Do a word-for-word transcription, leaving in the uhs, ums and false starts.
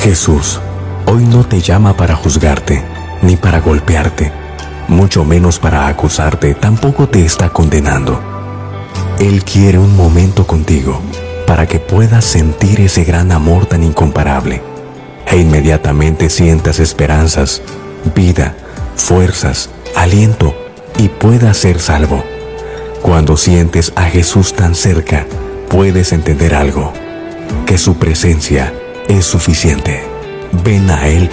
Jesús hoy no te llama para juzgarte, ni para golpearte, mucho menos para acusarte, tampoco te está condenando. Él quiere un momento contigo para que puedas sentir ese gran amor tan incomparable e inmediatamente sientas esperanzas, vida, fuerzas, aliento y puedas ser salvo. Cuando sientes a Jesús tan cerca, puedes entender algo, que su presencia es suficiente. Ven a Él